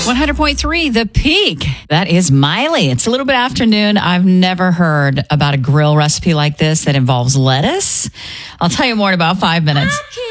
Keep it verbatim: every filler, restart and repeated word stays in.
one hundred point three, The Peak. That is Miley. It's a little bit afternoon. I've never heard about a grill recipe like this that involves lettuce. I'll tell you more in about five minutes.